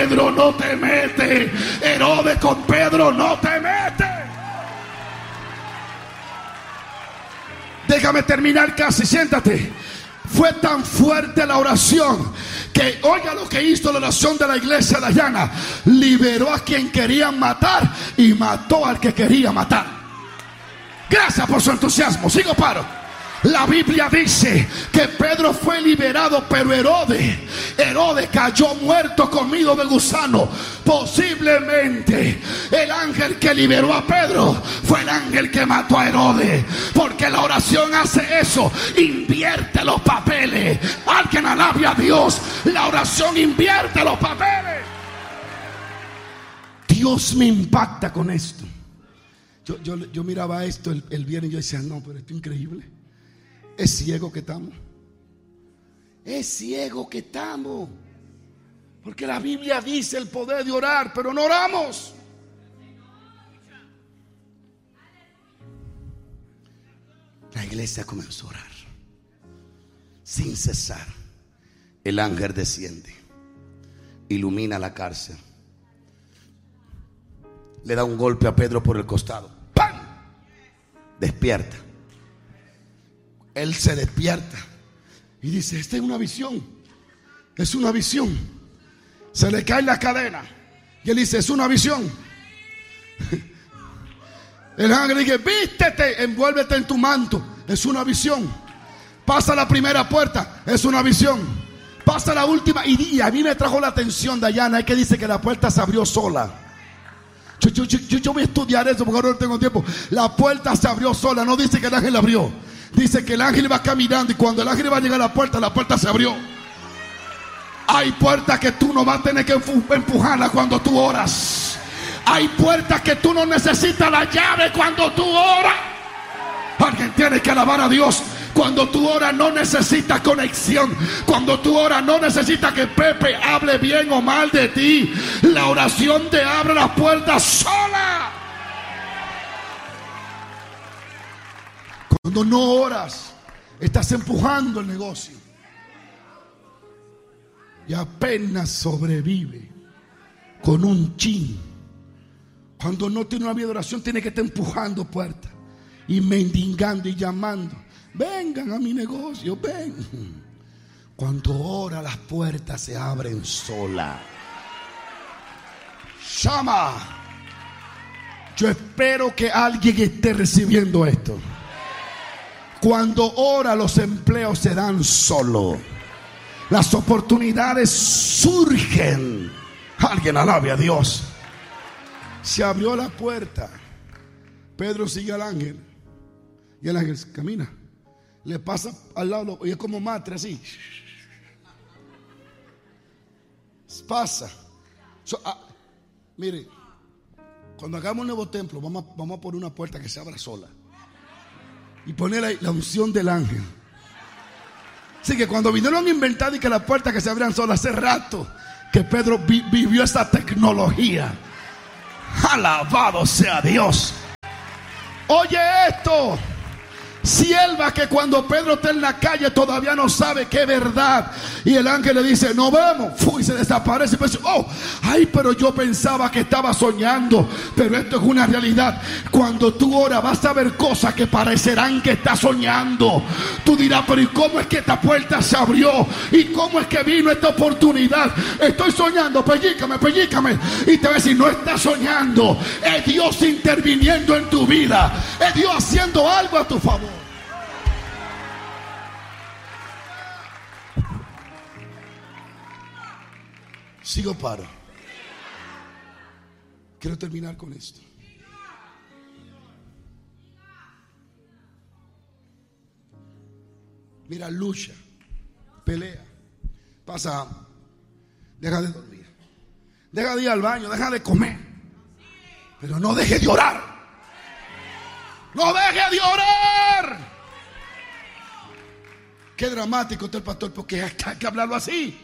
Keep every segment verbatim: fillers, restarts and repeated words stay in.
Pedro no te mete. Herodes con Pedro no te mete. Déjame terminar casi, siéntate. Fue tan fuerte la oración que, oiga lo que hizo la oración de la iglesia de Dayana. Liberó a quien querían matar y mató al que quería matar. Gracias por su entusiasmo. Sigo paro. La Biblia dice que Pedro fue liberado, pero Herodes, Herodes cayó muerto, comido de gusano. Posiblemente el ángel que liberó a Pedro fue el ángel que mató a Herodes, porque la oración hace eso, invierte los papeles. Alguien alabe a Dios. La oración invierte los papeles. Dios me impacta con esto. Yo, yo, yo miraba esto el, el viernes y yo decía, no, pero esto es increíble. Es ciego que estamos. Es ciego que estamos. Porque la Biblia dice el poder de orar, pero no oramos. La iglesia comenzó a orar sin cesar. El ángel desciende, ilumina la cárcel, le da un golpe a Pedro por el costado. ¡Pam! Despierta. Él se despierta y dice, esta es una visión. Es una visión. Se le cae la cadena y él dice, es una visión. El ángel dice, vístete, envuélvete en tu manto. Es una visión. Pasa la primera puerta. Es una visión. Pasa la última. Y, y a mí me trajo la atención, Dayana, es que dice que la puerta se abrió sola. Yo, yo, yo, yo voy a estudiar eso porque ahora no tengo tiempo. La puerta se abrió sola. No dice que el ángel la abrió. Dice que el ángel va caminando y cuando el ángel va a llegar a la puerta, la puerta se abrió. Hay puertas que tú no vas a tener que empujarlas cuando tú oras. Hay puertas que tú no necesitas la llave cuando tú oras. Alguien tiene que alabar a Dios. Cuando tú oras no necesitas conexión. Cuando tú oras no necesitas que Pepe hable bien o mal de ti. La oración te abre las puertas sola. Cuando no oras, estás empujando el negocio y apenas sobrevive con un chin. Cuando no tiene una vida de oración, tiene que estar empujando puertas y mendigando y llamando. Vengan a mi negocio, ven. Cuando ora, las puertas se abren sola. Llama. Yo espero que alguien esté recibiendo esto. Cuando ora, los empleos se dan solo. Las oportunidades surgen. Alguien alabe a Dios. Se abrió la puerta. Pedro sigue al ángel. Y el ángel camina. Le pasa al lado y es como matre así. Pasa. So, ah, mire, cuando hagamos un nuevo templo, vamos a, vamos a poner una puerta que se abra sola. Y poner la, la unción del ángel. Así que cuando vinieron a inventar y que las puertas que se abrían solas, hace rato que Pedro vi, vivió esa tecnología. Alabado sea Dios. Oye esto. Sierva que cuando Pedro está en la calle todavía no sabe qué es verdad. Y el ángel le dice, no vemos. Fui, se desaparece. Y piensa, oh, ay, pero yo pensaba que estaba soñando. Pero esto es una realidad. Cuando tú oras vas a ver cosas que parecerán que estás soñando. Tú dirás, pero ¿y cómo es que esta puerta se abrió? ¿Y cómo es que vino esta oportunidad? Estoy soñando, pellícame, pellícame. Y te va a decir, no estás soñando. Es Dios interviniendo en tu vida. Es Dios haciendo algo a tu favor. Sigo paro. Quiero terminar con esto. Mira, lucha, pelea, pasa hambre, deja de dormir, deja de ir al baño, deja de comer, pero no deje de orar. No deje de orar. Qué dramático está el pastor, porque hay que hablarlo así.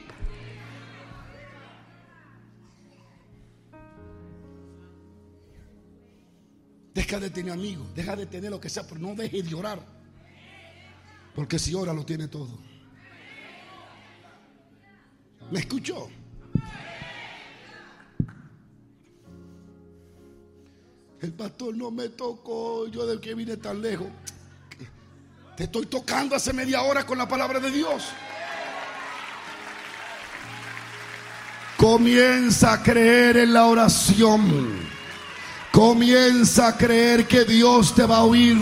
Deja de tener amigos, deja de tener lo que sea, pero no deje de orar. Porque si ora lo tiene todo. ¿Me escuchó? El pastor no me tocó. Yo de que vine tan lejos. Te estoy tocando hace media hora con la palabra de Dios. Comienza a creer en la oración. Comienza a creer que Dios te va a oír.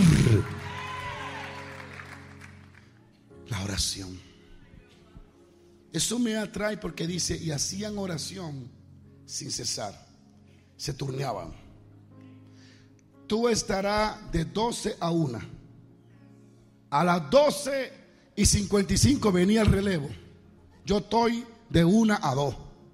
La oración. Eso me atrae porque dice, y hacían oración sin cesar. Se turneaban. Tú estarás de doce a una. A las doce y cincuenta y cinco venía el relevo. Yo estoy de una a dos.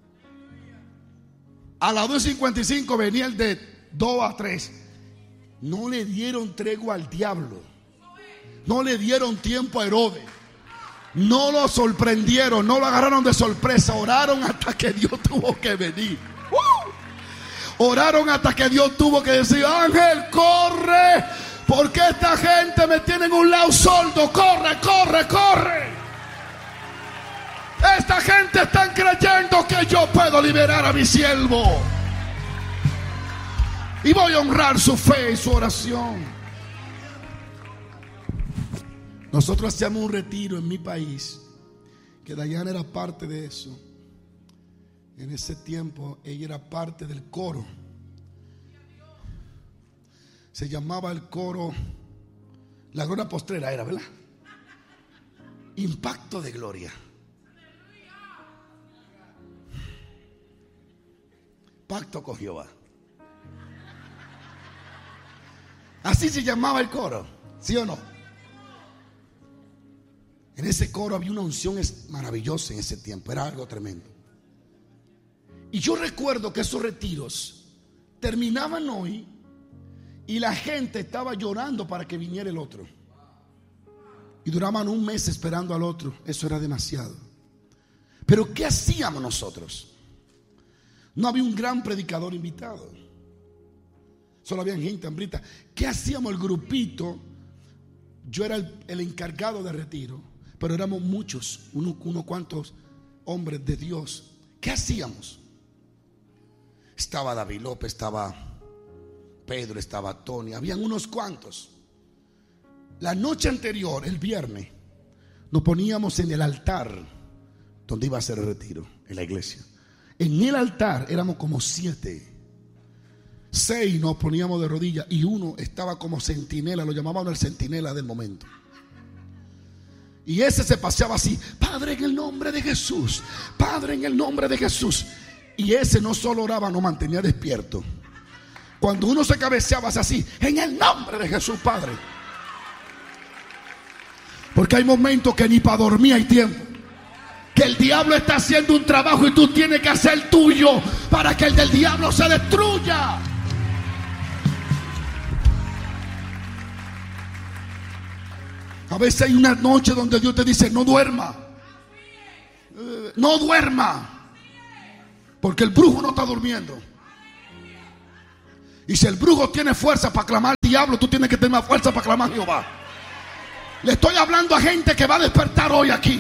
A las dos y cincuenta y cinco venía el de dos a tres. No le dieron tregua al diablo. No le dieron tiempo a Herodes. No lo sorprendieron, no lo agarraron de sorpresa. Oraron hasta que Dios tuvo que venir. ¡Uh! Oraron hasta que Dios tuvo que decir: ángel, corre, porque esta gente me tiene en un lado sordo. Corre, corre, corre. Esta gente está creyendo que yo puedo liberar a mi siervo. Y voy a honrar su fe y su oración. Nosotros hacíamos un retiro en mi país, que Dayana era parte de eso. En ese tiempo ella era parte del coro. Se llamaba el coro La Gloria Postrera, era, ¿verdad? Impacto de Gloria. Pacto con Jehová. Así se llamaba el coro, ¿sí o no? En ese coro había una unción maravillosa en ese tiempo. Era algo tremendo. Y yo recuerdo que esos retiros terminaban hoy y la gente estaba llorando para que viniera el otro. Y duraban un mes esperando al otro. Eso era demasiado. Pero ¿qué hacíamos nosotros? No había un gran predicador invitado. Solo había gente hambrienta. ¿Qué hacíamos el grupito? Yo era el, el encargado de retiro, pero éramos muchos, unos, unos cuantos hombres de Dios. ¿Qué hacíamos? Estaba David López, estaba Pedro, estaba Tony, habían unos cuantos. La noche anterior, el viernes, nos poníamos en el altar donde iba a ser el retiro, en la iglesia. En el altar éramos como siete. Seis nos poníamos de rodillas y uno estaba como centinela, lo llamaban el centinela del momento. Y ese se paseaba así: Padre, en el nombre de Jesús, Padre, en el nombre de Jesús. Y ese no solo oraba, nos mantenía despierto. Cuando uno se cabeceaba así: en el nombre de Jesús, Padre. Porque hay momentos que ni para dormir hay tiempo. Que el diablo está haciendo un trabajo y tú tienes que hacer el tuyo para que el del diablo se destruya. A veces hay una noche donde Dios te dice: no duerma, eh, no duerma, porque el brujo no está durmiendo. Y si el brujo tiene fuerza para clamar al diablo, tú tienes que tener más fuerza para clamar a Jehová. Le estoy hablando a gente que va a despertar hoy aquí.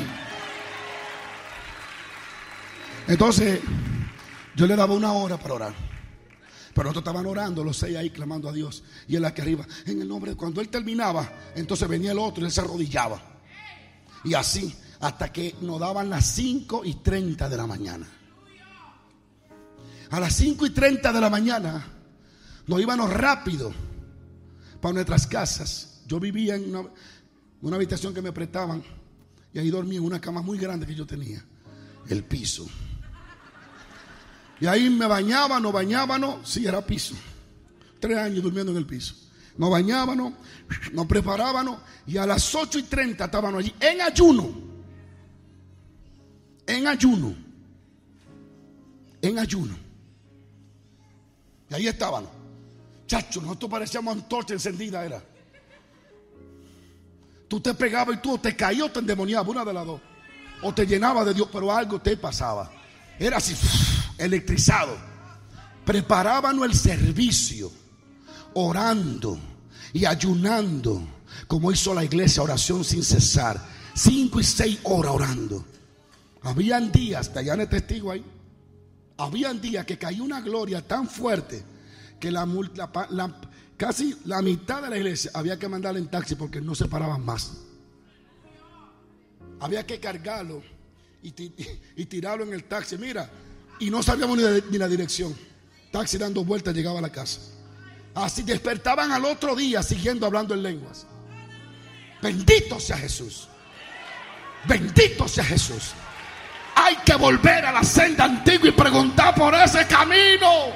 Entonces yo le daba una hora para orar, pero nosotros estaban orando los seis ahí clamando a Dios, y él aquí arriba en el nombre de... Cuando él terminaba, entonces venía el otro y él se arrodillaba, y así hasta que nos daban las cinco y treinta de la mañana. A las cinco y treinta de la mañana nos íbamos rápido para nuestras casas. Yo vivía en una, una habitación que me prestaban, y ahí dormía en una cama muy grande que yo tenía, el piso. Y ahí me bañaba, nos bañábamos, sí, era piso. Tres años durmiendo en el piso. Nos bañábamos, nos preparábamos, y a las ocho y treinta estábamos allí en ayuno. En ayuno. En ayuno. Y ahí estábamos. Chacho, nosotros parecíamos antorcha encendida, era. Tú te pegabas y tú te caías o te endemoniabas, una de las dos. O te llenaba de Dios, pero algo te pasaba. Era así, electrizado. Preparábamos el servicio, orando y ayunando, como hizo la iglesia, oración sin cesar. Cinco y seis horas orando. Habían días, Dayana es testigo ahí. Habían días que cayó una gloria tan fuerte que la, la, la, casi la mitad de la iglesia había que mandarla en taxi porque no se paraban más. Había que cargarlo y, y tirarlo en el taxi. Mira, y no sabíamos ni, de, ni la dirección. Taxi dando vueltas llegaba a la casa. Así despertaban al otro día siguiendo hablando en lenguas. Bendito sea Jesús. Bendito sea Jesús. Hay que volver a la senda antigua y preguntar por ese camino.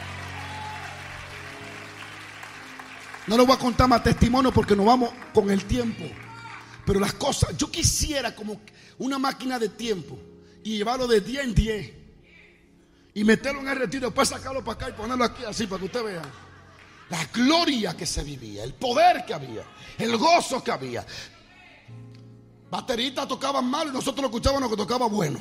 No les voy a contar más testimonios porque nos vamos con el tiempo. Pero las cosas, yo quisiera como una máquina de tiempo y llevarlo de diez en diez y meterlo en el retiro, después sacarlo para acá y ponerlo aquí así para que usted vea la gloria que se vivía, el poder que había, el gozo que había. Bateristas tocaban mal y nosotros lo escuchábamos que tocaba bueno.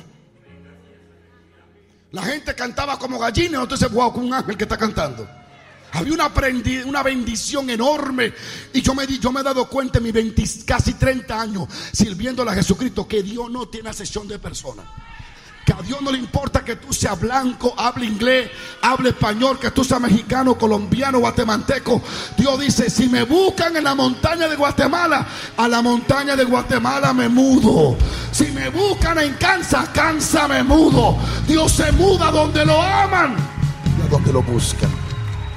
La gente cantaba como gallina y nosotros decíamos, wow, con un ángel que está cantando. Había una, una bendición enorme. Y yo me, yo me he dado cuenta en mis veinte, casi treinta años sirviéndole a Jesucristo que Dios no tiene acepción de personas. Que a Dios no le importa que tú seas blanco, hable inglés, hable español, que tú seas mexicano, colombiano, guatemalteco. Dios dice, si me buscan en la montaña de Guatemala, a la montaña de Guatemala me mudo. Si me buscan en Kansas, Kansas me mudo. Dios se muda donde lo aman y a donde lo buscan.